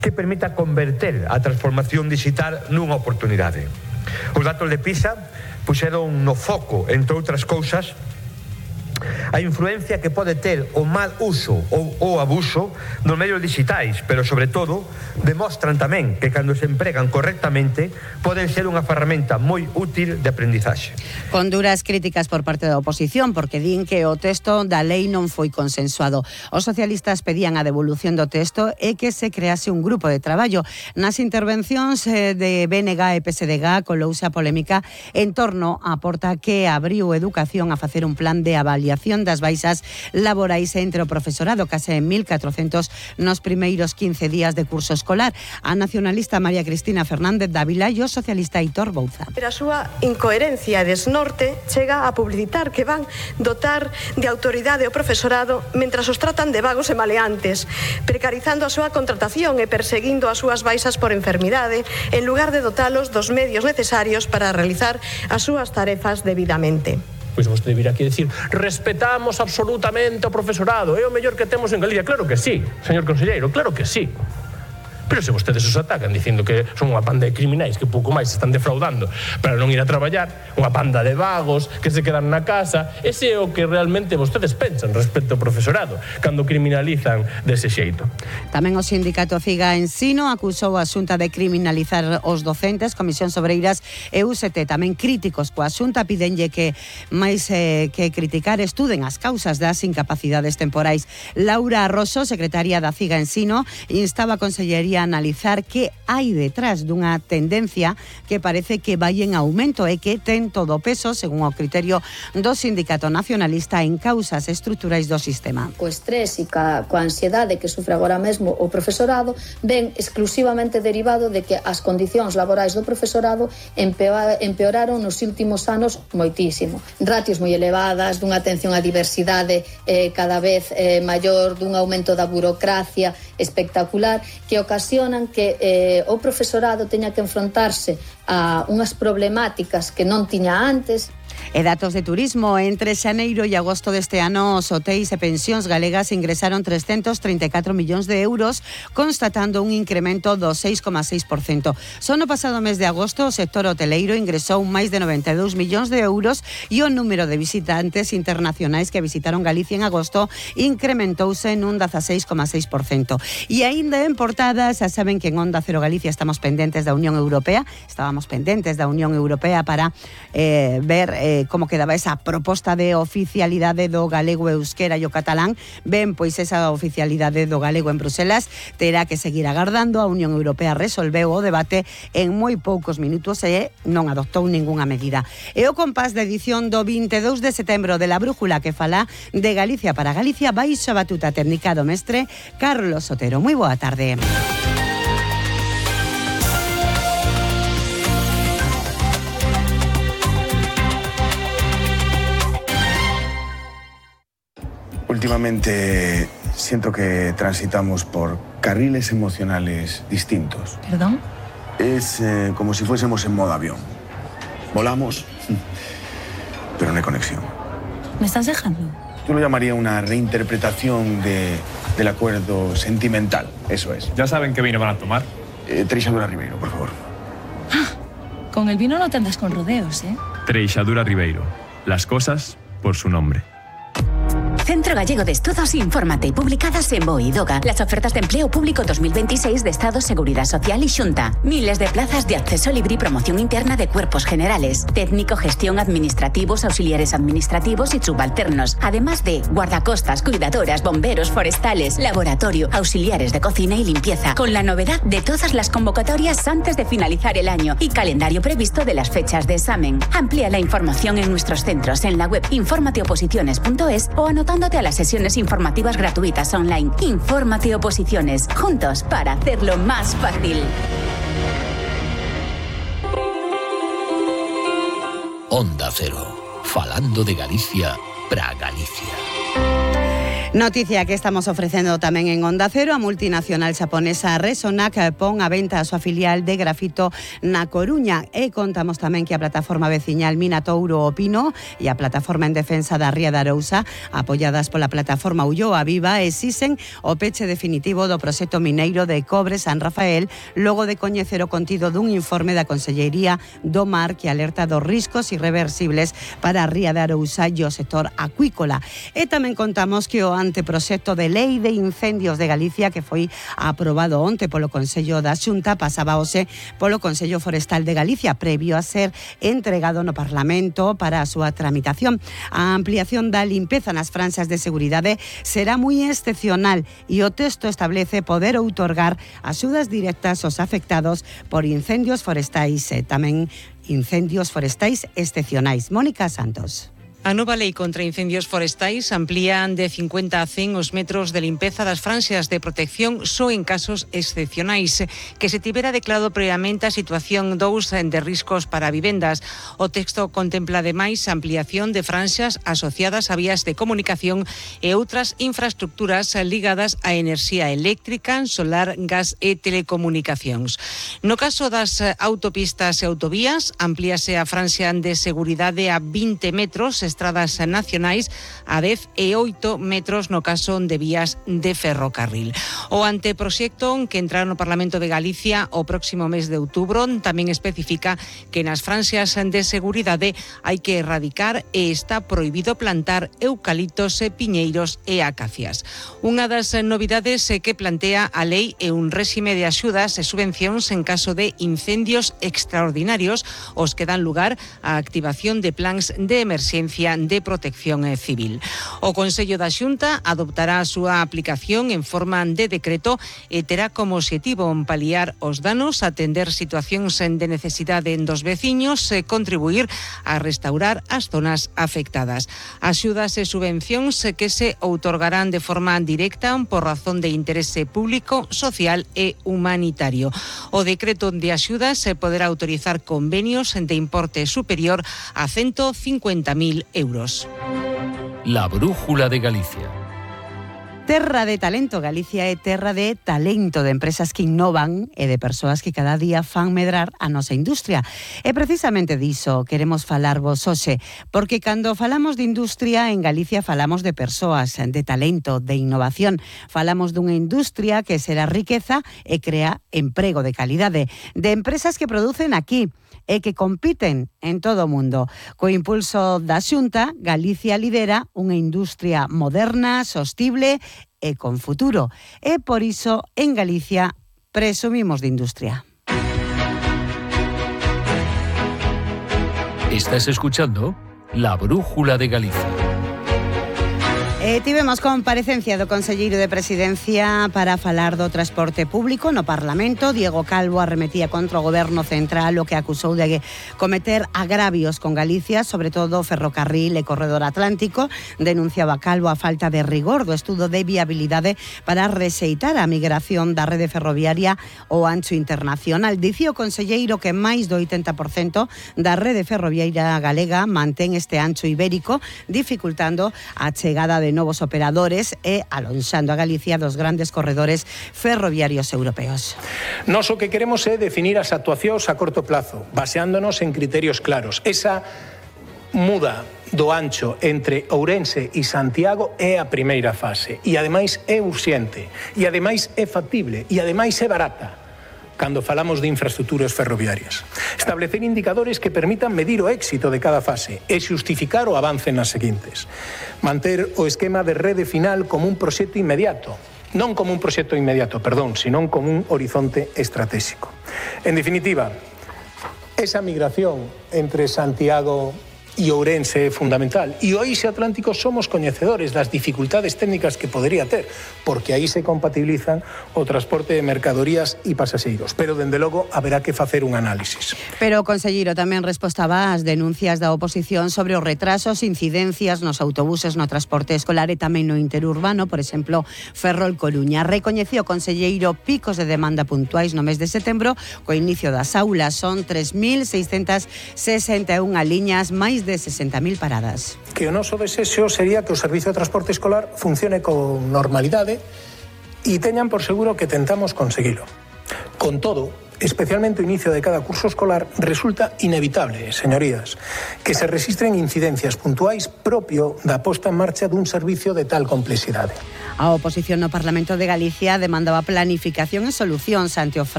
que permita converter a transformación digital nunha oportunidade. Os datos de PISA puxeron no foco, entre outras cousas, a influencia que pode ter o mal uso ou o abuso dos medios digitais, pero sobre todo demostran tamén que cando se empregan correctamente poden ser unha ferramenta moi útil de aprendizaxe. Con duras críticas por parte da oposición porque din que o texto da lei non foi consensuado. Os socialistas pedían a devolución do texto e que se crease un grupo de traballo. Nas intervencións de BNG e PSDG colouse a polémica en torno á porta que abriu Educación a facer un plan de avaliación das baixas laborais entre o profesorado, case 1.400 nos primeiros 15 días de curso escolar. A nacionalista María Cristina Fernández Dávila e o socialista Aitor Bouza. Pero a súa incoherencia e desnorte chega a publicitar que van dotar de autoridade o profesorado mentras os tratan de vagos e maleantes, precarizando a súa contratación e perseguindo as súas baixas por enfermidade, en lugar de dotalos dos medios necesarios para realizar as súas tarefas debidamente. Pois vostede vir aquí decir, respetamos absolutamente o profesorado, é o mellor que temos en Galicia. Claro que sí, señor conselleiro, claro que sí. Pero se vostedes os atacan dicindo que son unha panda de criminais que pouco máis se están defraudando para non ir a traballar, unha panda de vagos que se quedan na casa, ese é o que realmente vostedes pensan respecto ao profesorado cando criminalizan dese xeito. Tamén o sindicato CIGA Ensino acusou a Xunta de criminalizar os docentes. Comisión Obreiras e UGT tamén críticos coa Xunta pidenlle que máis que criticar estuden as causas das incapacidades temporais. Laura Arroso, secretaria da CIGA Ensino, instaba a Consellería a analizar que hai detrás dunha tendencia que parece que vai en aumento e que ten todo o peso, según o criterio do sindicato nacionalista, en causas estruturais do sistema. Co estrés e coa ansiedade que sufre agora mesmo o profesorado ven exclusivamente derivado de que as condicións laborais do profesorado empeoraron nos últimos anos moitísimo. Ratios moi elevadas, dunha atención á diversidade cada vez maior, dun aumento da burocracia espectacular que ocasionan que o profesorado teña que enfrontarse a unhas problemáticas que non tiña antes. E datos de turismo. Entre xaneiro e agosto deste ano, os hotéis e pensións galegas ingresaron 334 millóns de euros, constatando un incremento do 6,6%. Só no pasado mes de agosto, o sector hoteleiro ingresou máis de 92 millóns de euros e o número de visitantes internacionais que visitaron Galicia en agosto incrementouse nun 16,6%. E aínda en portada, xa saben que en Onda Cero Galicia estamos pendentes da Unión Europea, para ver como quedaba esa proposta de oficialidade do galego, euskera e o catalán. Ben, pois esa oficialidade do galego en Bruselas terá que seguir agardando. A Unión Europea resolveu o debate en moi poucos minutos e non adoptou ningunha medida. E o compás de edición do 22 de setembro de La Brújula, que fala de Galicia para Galicia, baixo a batuta técnica do mestre Carlos Otero. Moi boa tarde. Últimamente siento que transitamos por carriles emocionales distintos. ¿Perdón? Es como si fuésemos en modo avión. Volamos, pero no hay conexión. ¿Me estás dejando? Yo lo llamaría una reinterpretación del acuerdo sentimental, eso es. ¿Ya saben qué vino van a tomar? Treixadura Ribeiro, por favor. Con el vino no te andas con rodeos, ¿eh? Treixadura Ribeiro. Las cosas por su nombre. Centro Gallego de Estudos, infórmate, publicadas en BOE y DOGA. Las ofertas de empleo público 2026 de Estado, Seguridad Social y Xunta. Miles de plazas de acceso libre y promoción interna de cuerpos generales, técnico, gestión, administrativos, auxiliares administrativos y subalternos. Además de guardacostas, cuidadoras, bomberos, forestales, laboratorio, auxiliares de cocina y limpieza. Con la novedad de todas las convocatorias antes de finalizar el año y calendario previsto de las fechas de examen. Amplía la información en nuestros centros en la web informateoposiciones.es o anotándote a las sesiones informativas gratuitas online. Infórmate Oposiciones, juntos para hacerlo más fácil. Onda Cero, falando de Galicia para Galicia. Noticia que estamos ofrecendo tamén en Onda Cero. A multinacional xaponesa Resonac pon a venta a súa filial de grafito na Coruña, e contamos tamén que a plataforma veciñal Minatouro o Pino e a plataforma en defensa da Ría de Arousa, apoiadas pola plataforma Ulloa Viva, exixen o peche definitivo do proxecto mineiro de Cobre San Rafael, logo de coñecer o contido dun informe da Consellería do Mar que alerta dos riscos irreversibles para a Ría de Arousa e o sector acuícola. E tamén contamos que o anteproxecto de lei de incendios de Galicia, que foi aprobado onte polo Consello da Xunta, pasaba hoxe polo Consello Forestal de Galicia, previo a ser entregado no Parlamento para a súa tramitación. A ampliación da limpeza nas franxas de seguridade será moi excepcional e o texto establece poder outorgar axudas directas aos afectados por incendios forestais e tamén incendios forestais excepcionais. Mónica Santos. A nova lei contra incendios forestais amplía de 50 a 100 os metros de limpeza das franxas de protección só en casos excepcionais, que se tivera declarado previamente a situación 2 de riscos para vivendas. O texto contempla ademais a ampliación de franxas asociadas a vías de comunicación e outras infraestructuras ligadas á enerxía eléctrica, solar, gas e telecomunicacións. No caso das autopistas e autovías, amplíase a franxa de seguridade a 20 metros, estradas nacionais a 10 e 8 metros no caso de vías de ferrocarril. O anteproxecto que entrará no Parlamento de Galicia o próximo mes de outubro tamén especifica que nas franxas de seguridade hai que erradicar e está prohibido plantar eucaliptos, piñeiros e acacias. Unha das novidades que plantea a lei é un réxime de axudas e subvencións en caso de incendios extraordinarios, os que dan lugar á activación de plans de emerxencia de protección civil. O Consello da Xunta adoptará a súa aplicación en forma de decreto e terá como obxectivo paliar os danos, atender situacións de necesidade dos veciños e contribuir a restaurar as zonas afectadas. Axudas e subvencións que se outorgarán de forma directa por razón de interese público, social e humanitario. O decreto de axudas se poderá autorizar convenios de importe superior a 150.000 euros. La brújula de Galicia. Terra de talento. Galicia é terra de talento, de empresas que innovan e de persoas que cada día fan medrar a nosa industria. E precisamente diso queremos falarvos hoxe, porque cando falamos de industria en Galicia falamos de persoas, de talento, de innovación. Falamos dunha industria que será riqueza e crea emprego de calidade, de empresas que producen aquí e que compiten en todo o mundo. Co impulso da Xunta, Galicia lidera unha industria moderna, sostible e con futuro. E por iso, en Galicia, presumimos de industria. Estás escuchando La Brújula de Galicia. Tivemos comparecencia do Conselleiro de Presidencia para falar do transporte público no Parlamento. Diego Calvo arremetía contra o Goberno Central, o que acusou de cometer agravios con Galicia, sobre todo o ferrocarril e corredor atlántico. Denunciaba Calvo a falta de rigor do estudo de viabilidade para rexeitar a migración da rede ferroviaria ao ancho internacional. Dicía o conselleiro que máis do 80% da rede ferroviaria galega mantén este ancho ibérico, dificultando a chegada de novos operadores e alonxando a Galicia dos grandes corredores ferroviarios europeos. Nós o que queremos é definir as actuacións a corto plazo, baseándonos en criterios claros. Esa muda do ancho entre Ourense e Santiago é a primeira fase e ademais é urxente e ademais é factible e ademais é barata cando falamos de infraestructuras ferroviarias. Establecer indicadores que permitan medir o éxito de cada fase e xustificar o avance nas seguintes. Manter o esquema de rede final como un proxecto inmediato, non como un proxecto inmediato, senón como un horizonte estratégico. En definitiva, esa migración entre Santiago e Ourense é fundamental. E o Eixe Atlántico somos coñecedores das dificultades técnicas que podería ter, porque aí se compatibilizan o transporte de mercadorías e pasaxeiros. Pero, dende logo, haberá que facer un análisis. Pero o conselleiro tamén respostaba ás denuncias da oposición sobre os retrasos, incidencias nos autobuses no transporte escolar e tamén no interurbano, por exemplo, Ferrol Coruña. Recoñecía o conselleiro picos de demanda puntuais no mes de setembro, co inicio das aulas. Son 3.661 liñas máis máis de 60.000 paradas. Que o noso desexo sería que o Servicio de Transporte Escolar funcione con normalidade e teñan por seguro que tentamos conseguilo. Con todo, especialmente o inicio de cada curso escolar, resulta inevitable, señorías, que se rexistren incidencias puntuais propio da posta en marcha dun servicio de tal complexidade. A oposición no Parlamento de Galicia demandaba planificación e solucións ante o